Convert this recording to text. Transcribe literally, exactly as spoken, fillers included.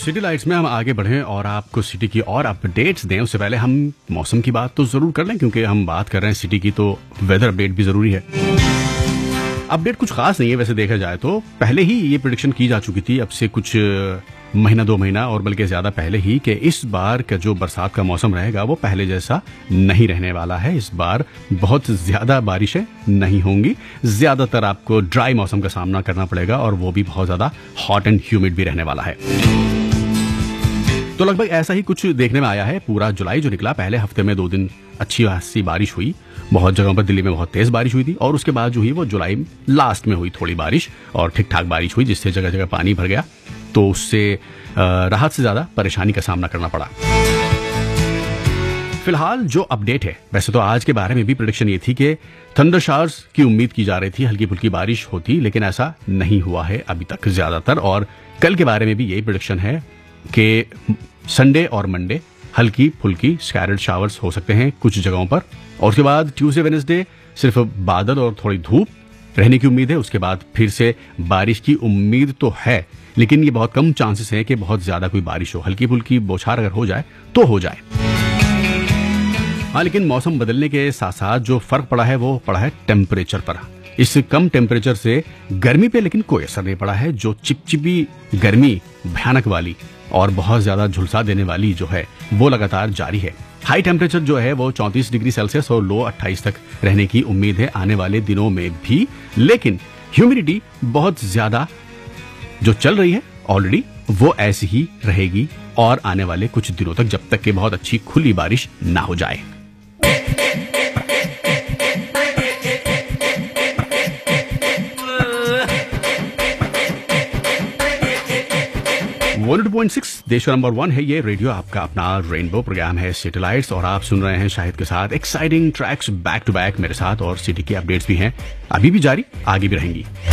City lights में हम आगे बढ़ें और आपको सिटी की और अपडेट्स दें उससे पहले हम मौसम की बात तो जरूर कर लें, क्योंकि हम बात कर रहे हैं सिटी की तो वेदर अपडेट भी जरूरी है। अपडेट कुछ खास नहीं है वैसे देखा जाए तो, पहले ही ये प्रेडिक्शन की जा चुकी थी अब से कुछ महीना दो महीना और बल्कि ज्यादा पहले ही कि इस बार का जो बरसात का मौसम रहेगा वो पहले जैसा नहीं रहने वाला है। इस बार बहुत ज्यादा बारिशें नहीं होंगी, ज्यादातर आपको ड्राई मौसम का सामना करना पड़ेगा और वो भी बहुत ज्यादा हॉट एंड ह्यूमिड भी रहने वाला है। तो लगभग ऐसा ही कुछ देखने में आया है। पूरा जुलाई जो निकला, पहले हफ्ते में दो दिन अच्छी खासी बारिश हुई, बहुत जगहों पर दिल्ली में बहुत तेज बारिश हुई थी और उसके बाद जो हुई वो जुलाई लास्ट में हुई थोड़ी बारिश और ठीक ठाक बारिश हुई जिससे जगह जगह पानी भर गया, तो उससे राहत से ज्यादा परेशानी का सामना करना पड़ा। फिलहाल जो अपडेट है, वैसे तो आज के बारे में भी प्रेडिक्शन ये थी कि थंडर शावर्स की उम्मीद की जा रही थी, हल्की फुल्की बारिश होती, लेकिन ऐसा नहीं हुआ है अभी तक ज्यादातर। और कल के बारे में भी यही प्रेडिक्शन है कि संडे और मंडे हल्की फुल्की स्कैटर्ड शावर्स हो सकते हैं कुछ जगहों पर, और उसके बाद ट्यूसडे वेडनेसडे सिर्फ बादल और थोड़ी धूप रहने की उम्मीद है। उसके बाद फिर से बारिश की उम्मीद तो है, लेकिन ये बहुत कम चांसेस है कि बहुत ज्यादा कोई बारिश हो। हल्की फुल्की बौछार अगर हो जाए तो हो जाए। हाँ, लेकिन मौसम बदलने के साथ साथ जो फर्क पड़ा है वो पड़ा है टेम्परेचर पर। इस कम टेम्परेचर से गर्मी पे लेकिन कोई असर नहीं पड़ा है। जो चिपचिपी गर्मी भयानक वाली और बहुत ज्यादा झुलसा देने वाली जो है वो लगातार जारी है। हाई टेम्परेचर जो है वो चौंतीस डिग्री सेल्सियस और लो अट्ठाईस तक रहने की उम्मीद है आने वाले दिनों में भी, लेकिन ह्यूमिडिटी बहुत ज्यादा जो चल रही है ऑलरेडी वो ऐसी ही रहेगी और आने वाले कुछ दिनों तक, जब तक कि बहुत अच्छी खुली बारिश ना हो जाए। वन पॉइंट सिक्स देश नंबर वन है ये रेडियो, आपका अपना रेनबो प्रोग्राम है सिटी लाइट्स, और आप सुन रहे हैं शाहिद के साथ exciting tracks back to back मेरे साथ, और सिटी की अपडेट्स भी हैं अभी भी जारी, आगे भी रहेंगी।